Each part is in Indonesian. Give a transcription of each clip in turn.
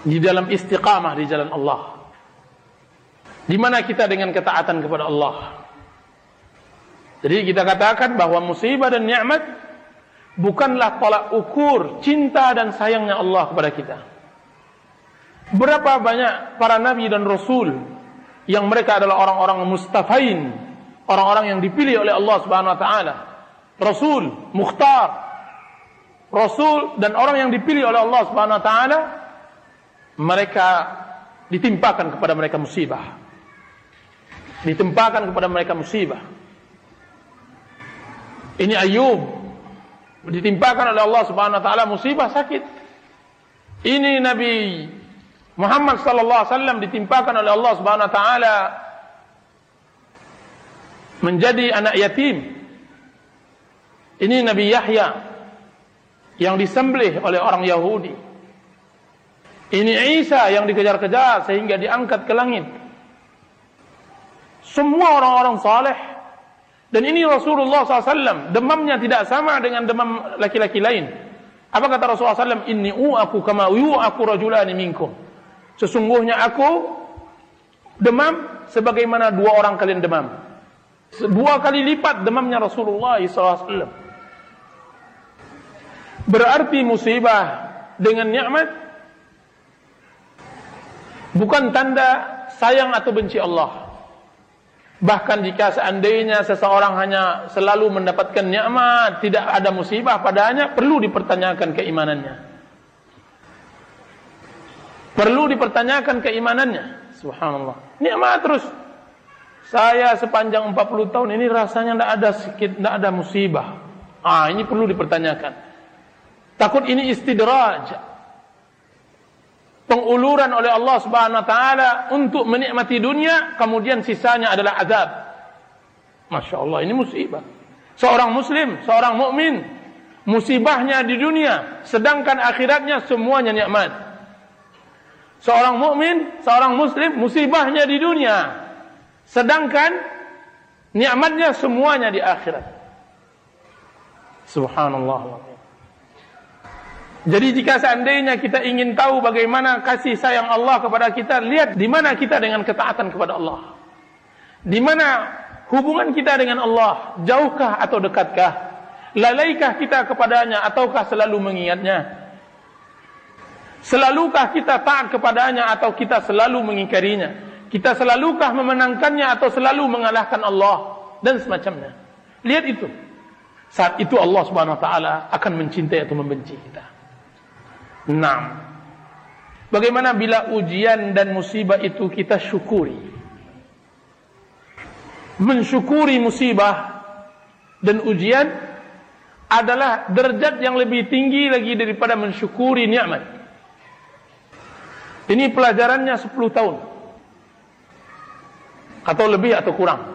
di dalam istiqamah di jalan Allah. Di mana kita dengan ketaatan kepada Allah. Jadi kita katakan bahwa musibah dan nikmat bukanlah tolak ukur cinta dan sayangnya Allah kepada kita. Berapa banyak para nabi dan rasul yang mereka adalah orang-orang mustafain, orang-orang yang dipilih oleh Allah Subhanahu wa taala. Rasul, mukhtar, rasul dan orang yang dipilih oleh Allah Subhanahu wa taala, mereka ditimpakan kepada mereka musibah. Ditimpakan kepada mereka musibah. Ini Ayub ditimpakan oleh Allah Subhanahu wa taala musibah sakit. Ini Nabi Muhammad sallallahu alaihi wasallam ditimpakan oleh Allah Subhanahu wa taala menjadi anak yatim. Ini Nabi Yahya yang disembelih oleh orang Yahudi. Ini Isa yang dikejar-kejar sehingga diangkat ke langit. Semua orang-orang saleh. Dan ini Rasulullah SAW, demamnya tidak sama dengan demam laki-laki lain. Apa kata Rasulullah SAW? Inni u'aku kama yu'aku rajulani minkum. Sesungguhnya aku demam sebagaimana dua orang kalian demam. 2 kali lipat demamnya Rasulullah SAW. Berarti musibah dengan nikmat bukan tanda sayang atau benci Allah. Bahkan jika seandainya seseorang hanya selalu mendapatkan nikmat, tidak ada musibah padanya, perlu dipertanyakan keimanannya. Perlu dipertanyakan keimanannya. Subhanallah. Nikmat terus. Saya sepanjang 40 tahun ini rasanya tidak ada musibah. Ini perlu dipertanyakan. Takut ini istidraj. Penguluran oleh Allah Subhanahu wa taala untuk menikmati dunia, kemudian sisanya adalah azab. Masya Allah, ini musibah. Seorang muslim, seorang mukmin, musibahnya di dunia, sedangkan akhiratnya semuanya nikmat. Seorang mukmin, seorang muslim, musibahnya di dunia, sedangkan nikmatnya semuanya di akhirat. Subhanallah. Jadi jika seandainya kita ingin tahu bagaimana kasih sayang Allah kepada kita, lihat di mana kita dengan ketaatan kepada Allah. Di mana hubungan kita dengan Allah, jauhkah atau dekatkah? Lalaikah kita kepadanya ataukah selalu mengingatnya? Selalukah kita taat kepadanya atau kita selalu mengingkarinya? Kita selalukah memenangkannya atau selalu mengalahkan Allah? Dan semacamnya. Lihat itu. Saat itu Allah Subhanahu wa taala akan mencintai atau membenci kita. Nah, bagaimana bila ujian dan musibah itu kita syukuri? Mensyukuri musibah dan ujian adalah derajat yang lebih tinggi lagi daripada mensyukuri nikmat. Ini pelajarannya 10 tahun. Atau lebih atau kurang.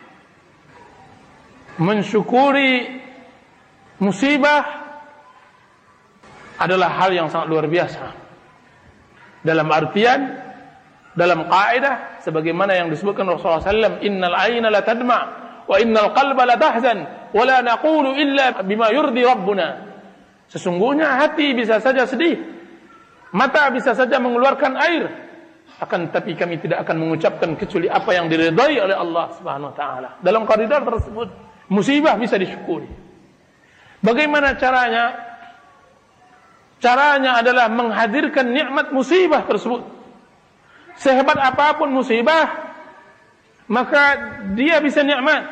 Mensyukuri musibah adalah hal yang sangat luar biasa. Dalam artian, dalam kaidah sebagaimana yang disebutkan Rasulullah SAW, innal ayna la tadma wa innal qalba la tahzan wa la naqulu illa bima yurdi rabbuna. Sesungguhnya hati bisa saja sedih, mata bisa saja mengeluarkan air, akan tapi kami tidak akan mengucapkan kecuali apa yang diridai oleh Allah Subhanahu wa taala. Dalam koridor tersebut, musibah bisa disyukuri. Bagaimana caranya? Caranya adalah menghadirkan nikmat musibah tersebut. Sehebat apapun musibah, maka dia bisa nikmat.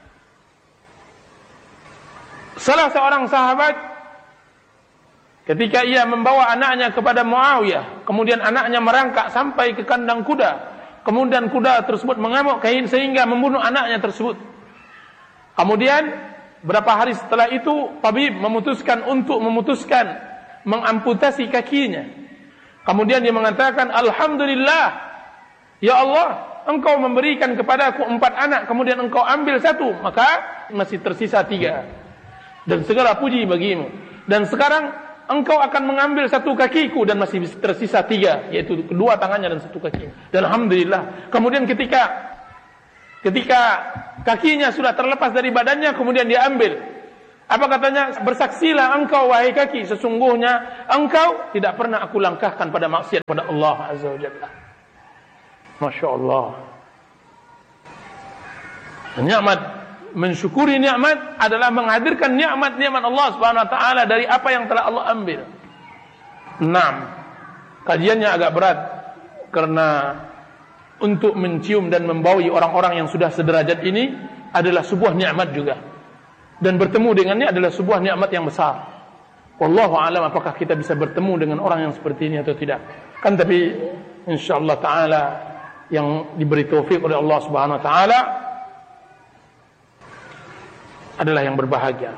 Salah seorang sahabat ketika ia membawa anaknya kepada Muawiyah, kemudian anaknya merangkak sampai ke kandang kuda, kemudian kuda tersebut mengamuk sehingga membunuh anaknya tersebut. Kemudian berapa hari setelah itu tabib memutuskan mengamputasi kakinya. Kemudian dia mengatakan, Alhamdulillah, ya Allah, engkau memberikan kepadaku 4 anak, kemudian engkau ambil 1, maka masih tersisa 3. Dan segala puji bagimu. Dan sekarang engkau akan mengambil 1 kakiku dan masih tersisa 3, yaitu kedua tangannya dan 1 kaki. Dan Alhamdulillah. Kemudian ketika kakinya sudah terlepas dari badannya, kemudian dia ambil. Apa katanya? Bersaksilah engkau wahai kaki, sesungguhnya engkau tidak pernah aku langkahkan pada maksiat pada Allah Azza wa Jalla. Masya Allah. Nikmat, mensyukuri nikmat adalah menghadirkan nikmat-nikmat Allah Subhanahu wa taala dari apa yang telah Allah ambil. 6. Kajiannya agak berat karena untuk mencium dan membawahi orang-orang yang sudah sederajat ini adalah sebuah nikmat juga. Dan bertemu dengannya adalah sebuah nikmat yang besar. Wallahu a'lam apakah kita bisa bertemu dengan orang yang seperti ini atau tidak. Kan tapi insyaallah taala yang diberi taufik oleh Allah Subhanahu wa taala adalah yang berbahagia.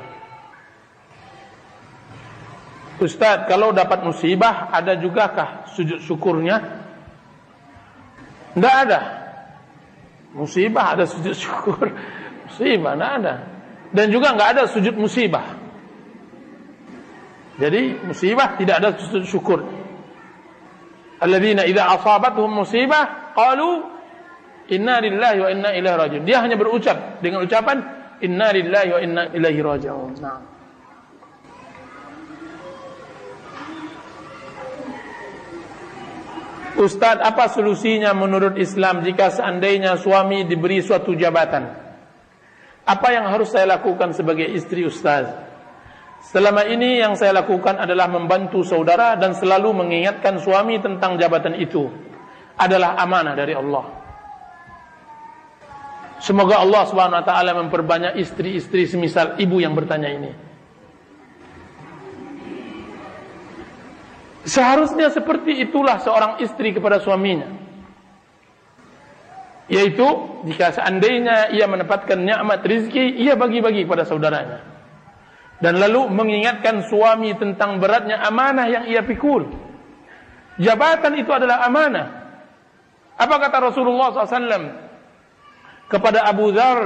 Ustaz, kalau dapat musibah ada jugakah sujud syukurnya? Tidak ada. Musibah ada sujud syukur. Musibah tidak ada. Dan juga enggak ada sujud musibah. Jadi musibah tidak ada sujud syukur. Alladzina idza asabatuhum musibah qalu inna lillahi wa inna ilaihi raji'un. Dia hanya berucap dengan ucapan inna lillahi wa inna ilaihi raji'un. Nah. Ustaz, apa solusinya menurut Islam jika seandainya suami diberi suatu jabatan? Apa yang harus saya lakukan sebagai istri Ustaz? Selama ini yang saya lakukan adalah membantu saudara dan selalu mengingatkan suami tentang jabatan itu. Adalah amanah dari Allah. Semoga Allah Subhanahu wa taala memperbanyak istri-istri semisal ibu yang bertanya ini. Seharusnya seperti itulah seorang istri kepada suaminya. Yaitu jika seandainya ia mendapatkan nikmat rezeki, ia bagi-bagi kepada saudaranya. Dan lalu mengingatkan suami tentang beratnya amanah yang ia pikul. Jabatan itu adalah amanah. Apa kata Rasulullah SAW kepada Abu Dzar?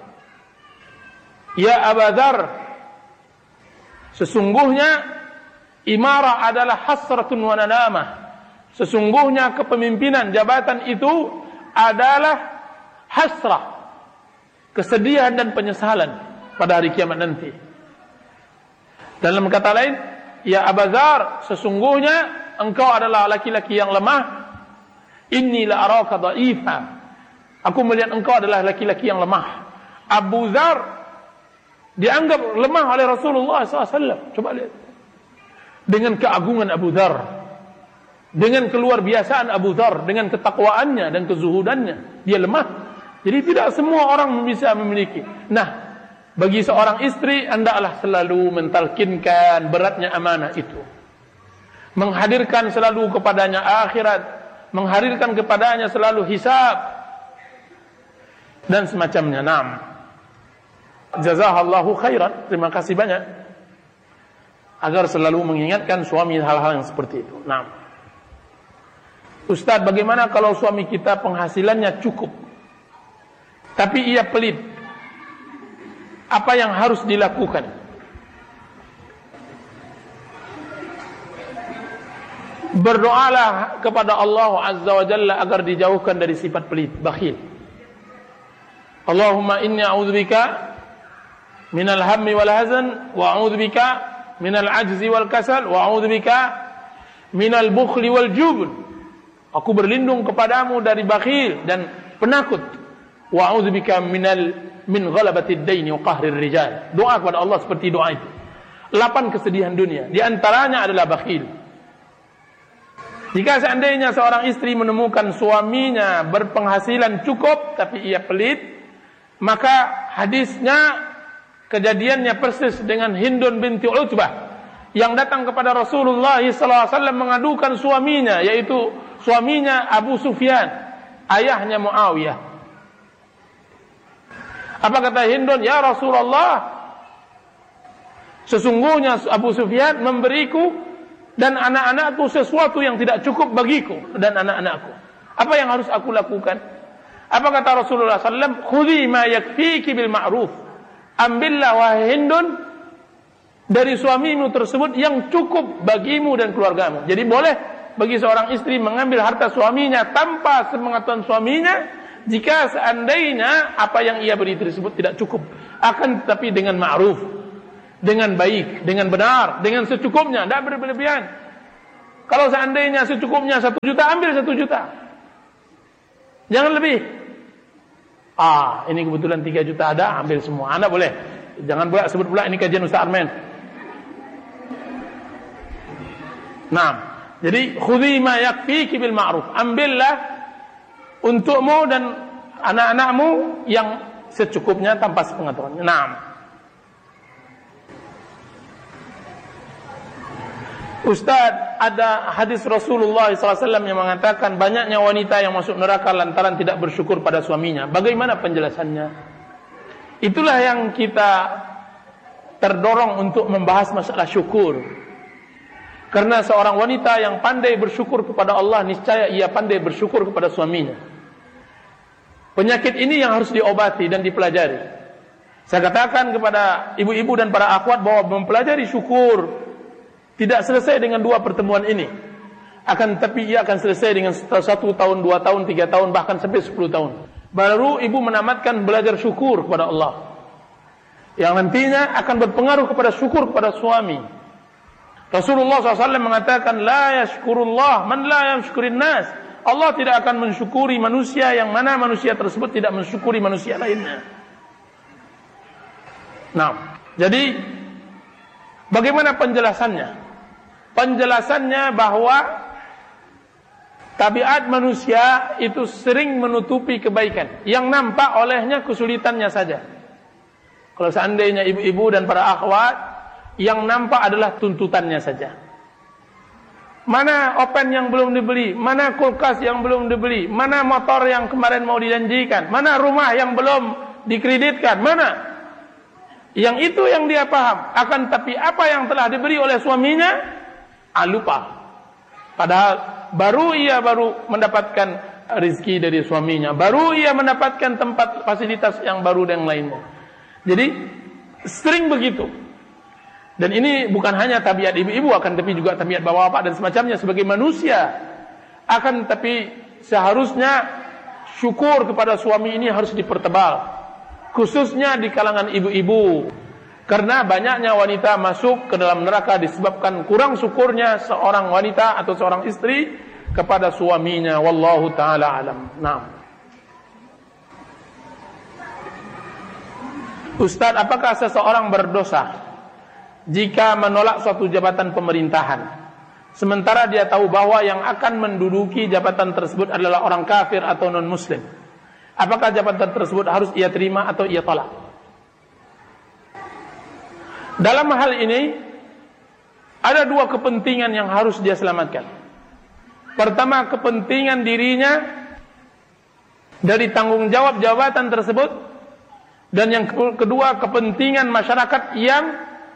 Ya Abu Dzar, sesungguhnya imarah adalah hasratun wa nadamah. Sesungguhnya kepemimpinan jabatan itu adalah hasrah, kesedihan dan penyesalan pada hari kiamat nanti. Dalam kata lain, ya Abu Dzar, sesungguhnya engkau adalah laki-laki yang lemah. Inni la araka dha'ifa. Aku melihat engkau adalah laki-laki yang lemah. Abu Dzar dianggap lemah oleh Rasulullah SAW. Coba lihat. Dengan keagungan Abu Dzar, dengan keluar biasaan Abu Dzar, dengan ketakwaannya dan kezuhudannya, dia lemah. Jadi tidak semua orang bisa memiliki. Nah, bagi seorang istri hendaklah selalu mentalkinkan beratnya amanah itu, menghadirkan selalu kepadanya akhirat, menghadirkan kepadanya selalu hisab dan semacamnya. Naam. Jazakallahu khairan. Terima kasih banyak agar selalu mengingatkan suami hal-hal yang seperti itu. Naam. Ustaz, bagaimana kalau suami kita penghasilannya cukup tapi ia pelit? Apa yang harus dilakukan? Berdoalah kepada Allah Azza wa Jalla agar dijauhkan dari sifat pelit, bakhil. Allahumma inni a'udzubika minal hammi wal hazan wa a'udzubika minal ajzi wal kasal wa a'udzubika minal bukhli wal jubn. Aku berlindung kepadamu dari bakhil dan penakut. Wa a'udzubika min ghalabatid daini wa qahrir rijal. Doa kepada Allah seperti doa itu. 8 kesedihan dunia, di antaranya adalah bakhil. Jika seandainya seorang istri menemukan suaminya berpenghasilan cukup tapi ia pelit, maka hadisnya kejadiannya persis dengan Hindun binti Utbah yang datang kepada Rasulullah SAW mengadukan suaminya, yaitu suaminya Abu Sufyan, ayahnya Muawiyah. Apa kata Hindun? Ya Rasulullah, sesungguhnya Abu Sufyan memberiku dan anak-anakku sesuatu yang tidak cukup bagiku dan anak-anakku. Apa yang harus aku lakukan? Apa kata Rasulullah SAW? Khudhi ma yakfiki bil ma'ruf. Ambillah wahai Hindun dari suamimu tersebut yang cukup bagimu dan keluargamu. Jadi boleh bagi seorang istri mengambil harta suaminya tanpa sepengetahuan suaminya jika seandainya apa yang ia beri tersebut tidak cukup. Akan tetapi dengan ma'ruf, dengan baik, dengan benar, dengan secukupnya, tidak berlebihan. Kalau seandainya secukupnya 1 juta, ambil 1 juta. Jangan lebih. Ini kebetulan 3 juta ada, ambil semua. Anda boleh. Jangan pula sebut pula ini kajian Ustaz Armen. Nah, jadi khudhi ma yakfiki bil ma'ruf. Ambillah untukmu dan anak-anakmu yang secukupnya tanpa sepengetahuan. Nah. Ustaz, ada hadis Rasulullah SAW yang mengatakan banyaknya wanita yang masuk neraka lantaran tidak bersyukur pada suaminya. Bagaimana penjelasannya? Itulah yang kita terdorong untuk membahas masalah syukur. Karena seorang wanita yang pandai bersyukur kepada Allah, niscaya ia pandai bersyukur kepada suaminya. Penyakit ini yang harus diobati dan dipelajari. Saya katakan kepada ibu-ibu dan para akhwat bahwa mempelajari syukur tidak selesai dengan 2 pertemuan ini. Akan tetapi ia akan selesai dengan 1 tahun, 2 tahun, 3 tahun, bahkan sampai 10 tahun. Baru ibu menamatkan belajar syukur kepada Allah, yang nantinya akan berpengaruh kepada syukur kepada suami. Rasulullah SAW mengatakan, la yashkurullah man la yashkurin nas. Allah tidak akan mensyukuri manusia yang mana manusia tersebut tidak mensyukuri manusia lainnya. Nah, jadi bagaimana penjelasannya? Penjelasannya bahwa tabiat manusia itu sering menutupi kebaikan. Yang nampak olehnya kesulitannya saja. Kalau seandainya ibu-ibu dan para akhwat, yang nampak adalah tuntutannya saja. Mana open yang belum dibeli, mana kulkas yang belum dibeli, mana motor yang kemarin mau dijanjikan, mana rumah yang belum dikreditkan, mana? Yang itu yang dia paham. Akan tapi apa yang telah diberi oleh suaminya, lupa. Padahal baru mendapatkan rezeki dari suaminya, baru ia mendapatkan tempat fasilitas yang baru dan lainnya. Jadi sering begitu. Dan ini bukan hanya tabiat ibu-ibu, akan tapi juga tabiat bapak-bapak dan semacamnya sebagai manusia. Akan tapi seharusnya syukur kepada suami ini harus dipertebal, khususnya di kalangan ibu-ibu. Karena banyaknya wanita masuk ke dalam neraka disebabkan kurang syukurnya seorang wanita atau seorang istri kepada suaminya. Wallahu ta'ala alam. Nah, Ustaz, apakah seseorang berdosa jika menolak suatu jabatan pemerintahan, sementara dia tahu bahwa yang akan menduduki jabatan tersebut adalah orang kafir atau non-muslim? Apakah jabatan tersebut harus ia terima atau ia tolak? Dalam hal ini ada 2 kepentingan yang harus dia selamatkan. Pertama, kepentingan dirinya dari tanggung jawab jabatan tersebut, dan yang kedua, kepentingan masyarakat yang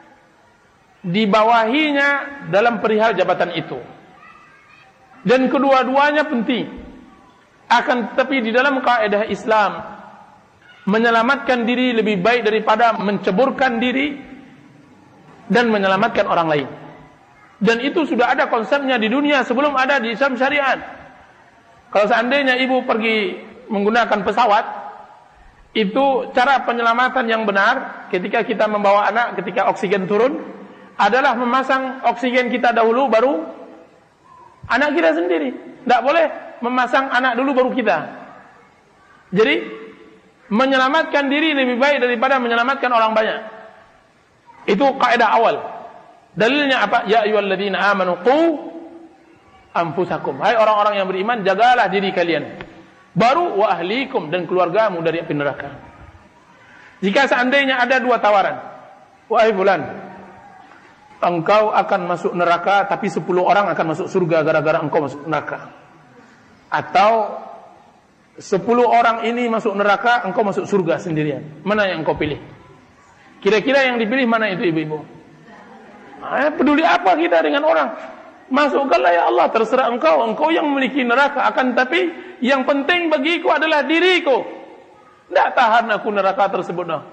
dibawahinya dalam perihal jabatan itu. Dan kedua-duanya penting. Akan tetapi di dalam kaidah Islam, menyelamatkan diri lebih baik daripada menceburkan diri dan menyelamatkan orang lain. Dan itu sudah ada konsepnya di dunia sebelum ada di Islam syariat. Kalau seandainya ibu pergi menggunakan pesawat, itu cara penyelamatan yang benar ketika kita membawa anak, ketika oksigen turun, adalah memasang oksigen kita dahulu, baru anak kita sendiri. Tidak boleh memasang anak dulu baru kita. Jadi menyelamatkan diri lebih baik daripada menyelamatkan orang banyak. Itu kaidah awal. Dalilnya apa? Ya ayyuhalladzina amanu qu anfusakum. Hai orang-orang yang beriman, jagalah diri kalian. Baru wa ahlikum, dan keluargamu dari api neraka. Jika seandainya ada 2 tawaran, wahai fulan, engkau akan masuk neraka tapi 10 orang akan masuk surga gara-gara engkau masuk neraka. Atau 10 orang ini masuk neraka, engkau masuk surga sendirian. Mana yang engkau pilih? Kira-kira yang dipilih mana itu ibu-ibu? Peduli apa kita dengan orang? Masukkanlah ya Allah, terserah engkau. Engkau yang memiliki neraka. Akan tapi yang penting bagiku adalah diriku. Tidak tahan aku neraka tersebut. No.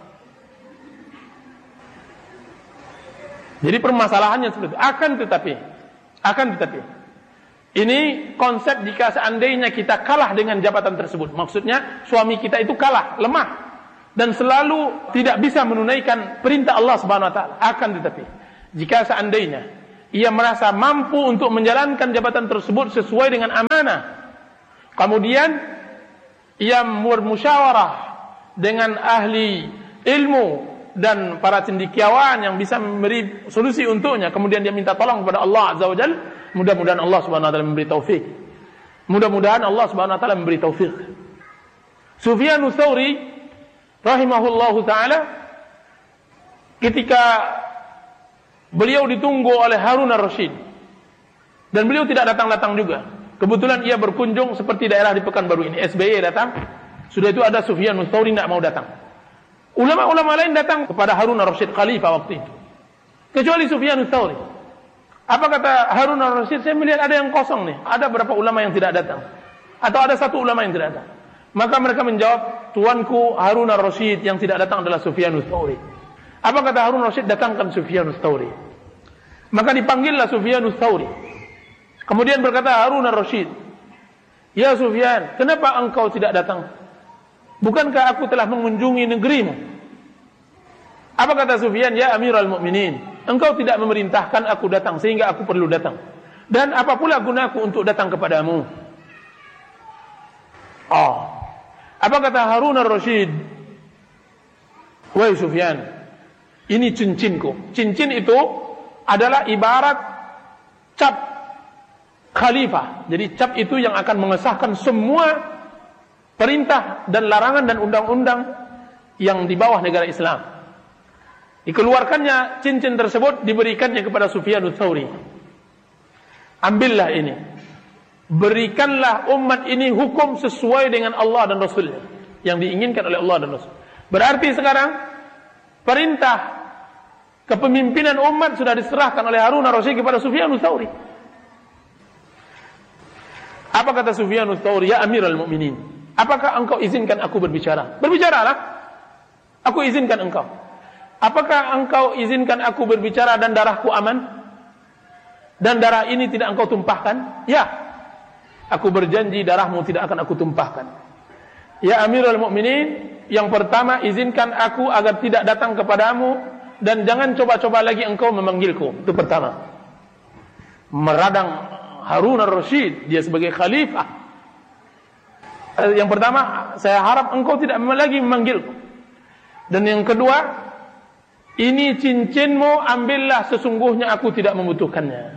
Jadi permasalahannya seperti itu. Akan tetapi ini konsep jika seandainya kita kalah dengan jabatan tersebut. Maksudnya suami kita itu kalah, lemah. dan selalu tidak bisa menunaikan perintah Allah Subhanahu wa taala. Akan tetapi, jika seandainya ia merasa mampu untuk menjalankan jabatan tersebut sesuai dengan amanah, kemudian ia bermusyawarah dengan ahli ilmu dan para cendekiawan yang bisa memberi solusi untuknya, kemudian dia minta tolong kepada Allah Azza wa Jalla, mudah-mudahan Allah Subhanahu wa taala memberi taufik. Mudah-mudahan Allah Subhanahu wa taala memberi taufik. Sufyan Tsauri rahimahullahu taala, ketika beliau ditunggu oleh Harun ar-Rasyid dan beliau tidak datang-datang juga. Kebetulan ia berkunjung seperti daerah di Pekanbaru ini. SBY datang, sudah itu ada Sufyan Tsauri tidak mau datang. Ulama-ulama lain datang kepada Harun ar-Rasyid, khalifah waktu itu, kecuali Sufyan Tsauri. Apa kata Harun ar-Rasyid? Saya melihat ada yang kosong nih. Ada berapa ulama yang tidak datang? Atau ada satu ulama yang tidak datang? Maka mereka menjawab, tuanku Harun ar-Rasyid, yang tidak datang adalah Sufyan Tsauri. Apa kata Harun ar-Rasyid? Datangkan Sufyan Tsauri. Maka dipanggillah Sufyan Tsauri. Kemudian berkata Harun ar-Rasyid, ya Sufyan, kenapa engkau tidak datang? Bukankah aku telah mengunjungi negerimu? Apa kata Sufyan? Ya Amirul Mukminin, engkau tidak memerintahkan aku datang sehingga aku perlu datang. Dan apa pula gunaku untuk datang kepadamu? Apa kata Harun ar-Rasyid? Wahai Sufyan, ini cincinku. Cincin itu adalah ibarat cap khalifah. Jadi cap itu yang akan mengesahkan semua perintah dan larangan dan undang-undang yang di bawah negara Islam. Dikeluarkannya cincin tersebut, diberikannya kepada Sufyan Tsauri. Ambillah ini, berikanlah umat ini hukum sesuai dengan Allah dan Rasulnya, yang diinginkan oleh Allah dan Rasul. Berarti sekarang perintah kepemimpinan umat sudah diserahkan oleh Harun ar-Rasyid kepada Sufyan Tsauri. Apa kata Sufyan Tsauri? Ya Amirul Mukminin, apakah engkau izinkan aku berbicara? Berbicaralah, aku izinkan engkau. Apakah engkau izinkan aku berbicara dan darahku aman? Dan darah ini tidak engkau tumpahkan? Ya, aku berjanji darahmu tidak akan aku tumpahkan. Ya Amirul Mukminin, yang pertama izinkan aku agar tidak datang kepadamu, dan jangan coba-coba lagi engkau memanggilku. Itu pertama. Meradang Harun ar-Rasyid, dia sebagai khalifah. Yang pertama, saya harap engkau tidak lagi memanggilku. Dan yang kedua, ini cincinmu, ambillah, sesungguhnya aku tidak membutuhkannya.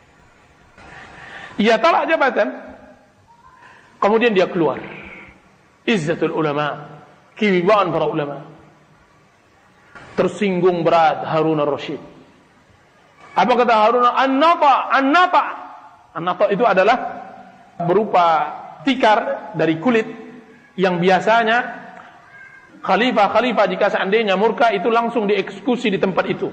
Ia tolak jabatan, kemudian dia keluar. Izzatul ulama, kewibawaan para ulama. Tersinggung berat Harun ar-Rasyid. Apa kata Harun? An-nata. An-nata itu adalah berupa tikar dari kulit yang biasanya khalifah jika seandainya murka itu langsung dieksekusi di tempat itu.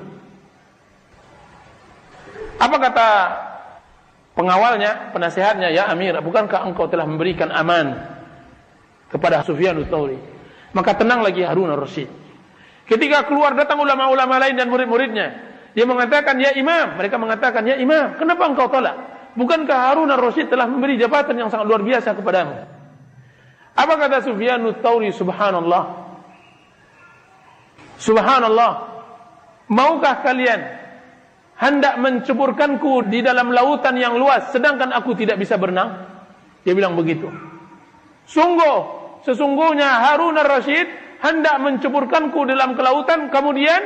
Apa kata pengawalnya, penasihatnya? Ya Amir, bukankah engkau telah memberikan aman kepada Sufyan Tsauri? Maka tenang lagi Harun ar-Rasyid. Ketika keluar datang ulama-ulama lain dan murid-muridnya, dia mengatakan, ya Imam. Mereka mengatakan, ya Imam, kenapa engkau tolak? Bukankah Harun ar-Rasyid telah memberi jabatan yang sangat luar biasa kepadamu? Apa kata Sufyan Tsauri? Subhanallah, subhanallah, maukah kalian hendak menceburkanku di dalam lautan yang luas sedangkan aku tidak bisa berenang? Dia bilang begitu. Sesungguhnya Harun ar-Rasyid hendak menceburkanku dalam kelautan, kemudian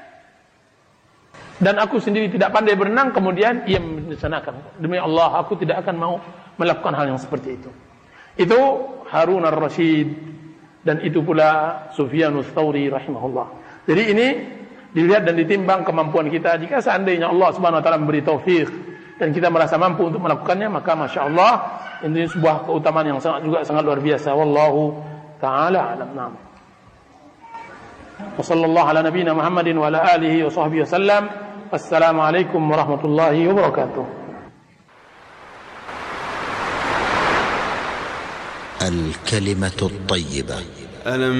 dan aku sendiri tidak pandai berenang, kemudian ia melaksanakan. Demi Allah, aku tidak akan mau melakukan hal yang seperti itu. Itu Harun ar-Rasyid, dan itu pula Sufyan Tsauri rahimahullah. Jadi ini dilihat dan ditimbang kemampuan kita. Jika seandainya Allah Subhanahu wa taala memberi taufik dan kita merasa mampu untuk melakukannya, maka masya Allah, ini sebuah keutamaan yang sangat luar biasa. Wallahu taala alam. Naam. Wa sallallahu ala nabiyyina Muhammadin wa ala alihi wa sahbihi wasallam. Assalamualaikum warahmatullahi wabarakatuh. الكلمة الطيبة.